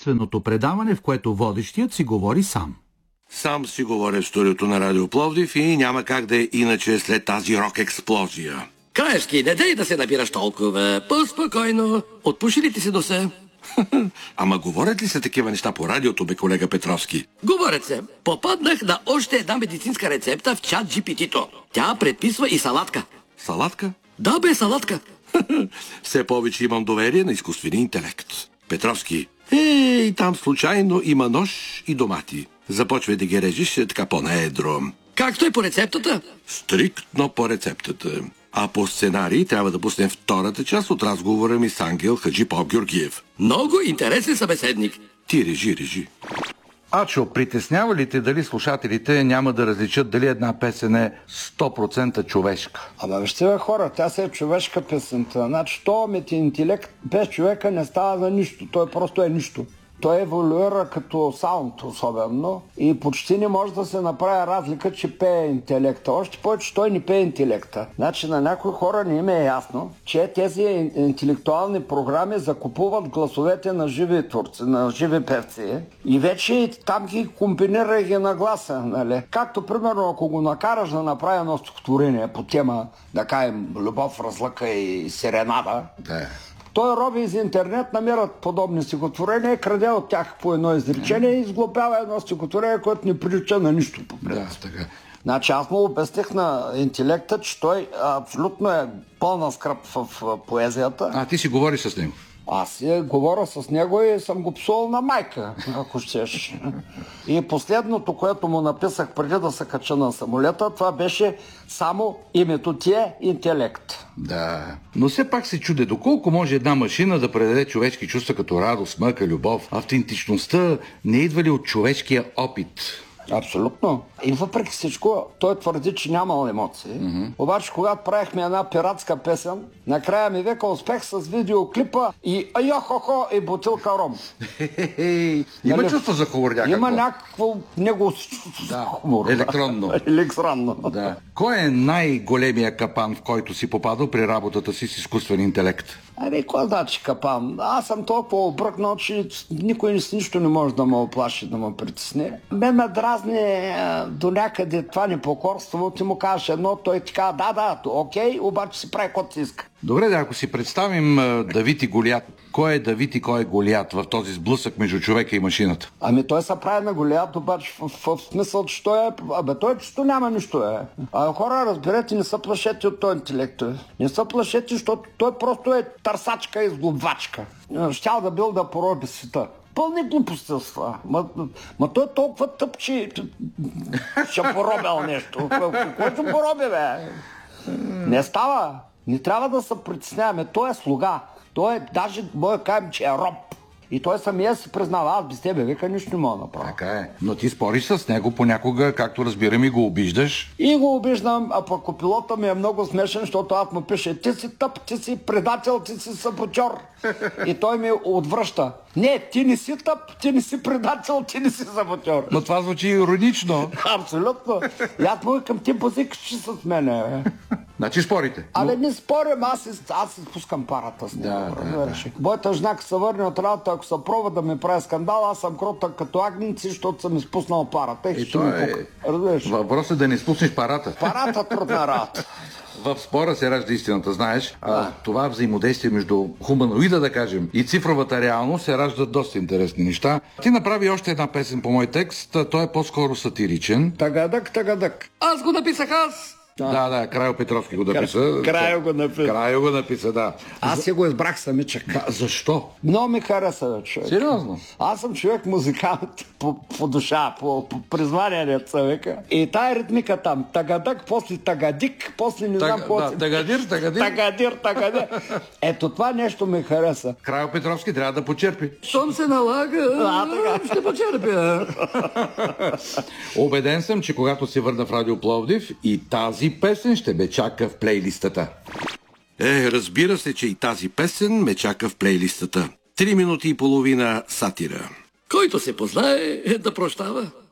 единственото предаване, в което водещият си говори сам. Сам си говоря в студиото на Радио Пловдив и няма как да е иначе след тази рок-експлозия. Краевски, не дай да се набираш толкова. По-спокойно. Отпуши ли ти се носа? Ама говорят ли се такива неща по радиото, бе, колега Петровски? Говорят се. Попаднах на още една медицинска рецепта в чат GPT-то. Тя предписва и салатка. Салатка? Да, бе, салатка. Все повече имам доверие на изкуствения интелект. Петровски, и там случайно има нож и домати. Започвай да ги режеш така по-наедро. Както е по рецептата? Стриктно по рецептата. А по сценарий трябва да пуснем втората част от разговора ми с Ангел Хаджи Поп Георгиев. Много интересен събеседник. Ти режи. Ачо, притеснява ли те дали слушателите няма да различат дали една песен е 100% човешка? Ама вижте, бе, хора, тя се е човешка песента. Значи, то интелект без човека не става за нищо. Той просто е нищо. Той еволюира като саунд особено и почти не може да се направи разлика, че пее интелекта. Още повече той не пее интелекта. Значи на някои хора не им е ясно, че тези интелектуални програми закупуват гласовете на живи творци, на живи певци и вече там ги комбинира и ги нагласа. Нали? Както примерно ако го накараш да направи едно стихотворение по тема, да кажем, любов, разлъка и серенада, той роби из интернет, намират подобни стихотворения, краде от тях по едно изречение и изглупява едно стихотворение, което не прилича на нищо по принцип. Да, така. Значи аз му обясних на интелекта, че той абсолютно е пълна скръп в поезията. А ти си говориш с него? Аз си говоря с него и съм го псувал на майка, ако щеш. И последното, което му написах преди да се кача на самолета, това беше само името ти е интелект. Да, но все пак се чуде доколко може една машина да предаде човешки чувства като радост, мъка, любов. Автентичността не идва ли от човешкия опит? Абсолютно. И въпреки всичко, той твърди, че нямал емоции. Обаче, когато правихме една пиратска песен, накрая ми века успех с видеоклипа и йо-хо-хо и бутилка ром. Има чувство за хумор някакво. Има някакво него хумор. Електронно. Електронно. Да. Кой е най-големия капан, в който си попадал при работата си с изкуствен интелект? Ами, кой значи капан? Аз съм толкова обръкнал, че никой с нищо не може да ме оплаши, да ме притесне. Мен ме дразни до някъде това непокорство. Ти му кажеш едно, той ти казва да, окей, обаче си прави каквото си иска. Добре, ако си представим Давид и Голиат. Кой е Давид и кой е Голиат в този сблъсък между човека и машината? Ами той се прави на Голиат, обаче в смисъл, че той е... той чисто няма нищо е. Хора, разберете, не са плашети от този интелект. Не са плашети, защото той просто е търсачка и сглобвачка. Щял да бил да пороби света. Пълни глупостилства. Ма той е толкова тъп, че ще поробял нещо. Кой ще пороби, бе? Не става. Не трябва да се притесняваме. Той е слуга. Той е, даже може да кажем, че е роб. И той самия се признава, аз без тебе, вика, нищо не мога да направя. Така е. Но ти спориш с него понякога, както разбирам, и го обиждаш. И го обиждам, а пък копилота ми е много смешен, защото аз му пише, ти си тъп, ти си предател, ти си саботьор. И той ми отвръща. Не, ти не си тъп, ти не си предател, ти не си саботьор. Но това звучи иронично. Абсолютно. И аз му викам, ти базикаш с мене. Значи спорите. Але не спорим, аз изпускам парата с него. Моята жена, като се върне от работа, ако се пробва да ми прави скандал, аз съм кротък като агници, защото съм изпуснал парата. И то е... Въпросът е да не изпуснеш парата. Парата трудна работа. В спора се ражда истината, знаеш. Това взаимодействие между хуманоида, да кажем, и цифровата реалност се раждат доста интересни неща. Ти направи още една песен по мой текст. Той е по-скоро сатиричен. Тагадък. Аз го написах аз. Да, Крайо Петровски го написа. Крайо го написа, да. Аз си го избрах самичък. Да, защо? Много ми хареса, човек. Сериозно? Аз съм човек музикант по душа, по призвание деца века. И тая ритмика там, тагадък, после тагадик, после не знам какво. Тагадир. Ето това нещо ми хареса. Крайо Петровски трябва да почерпи. Щом се налага, ще почерпя. Убеден съм, че когато се върна в Радио Пловдив и тази песен ще ме чака в плейлистата. Разбира се, че и тази песен ме чака в плейлистата. 3 минути и половина сатира. Който се познае, да прощава.